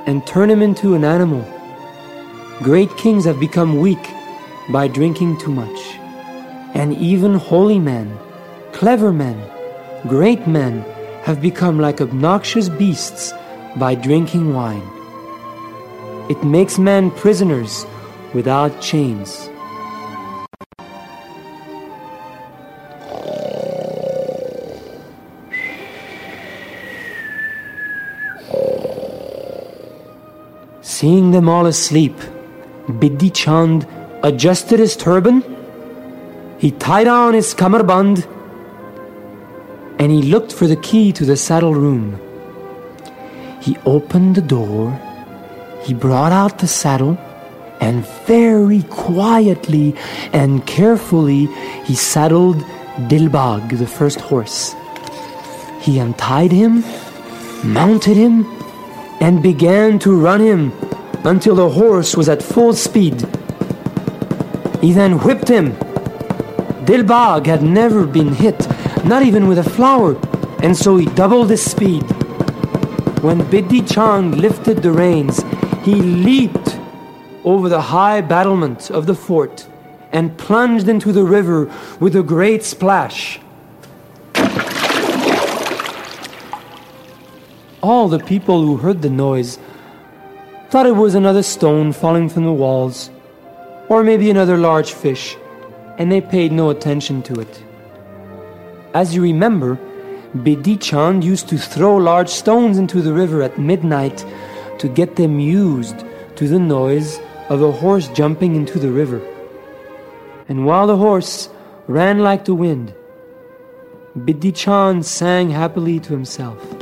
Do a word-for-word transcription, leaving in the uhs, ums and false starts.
and turn him into an animal. Great kings have become weak by drinking too much. And even holy men, clever men, great men have become like obnoxious beasts by drinking wine. It makes men prisoners without chains. Seeing them all asleep, Bidhi Chand adjusted his turban, he tied on his kamarband, and he looked for the key to the saddle room. He opened the door, he brought out the saddle, and very quietly and carefully he saddled Dilbag, the first horse. He untied him, mounted him, and began to run him until the horse was at full speed. He then whipped him. Dilbag had never been hit, not even with a flower, and so he doubled his speed. When Bidhi Chand lifted the reins, he leaped over the high battlement of the fort and plunged into the river with a great splash. All the people who heard the noise thought it was another stone falling from the walls, or maybe another large fish, and they paid no attention to it. As you remember, Bidhi Chand used to throw large stones into the river at midnight to get them used to the noise of a horse jumping into the river. And while the horse ran like the wind, Bidhi Chand sang happily to himself.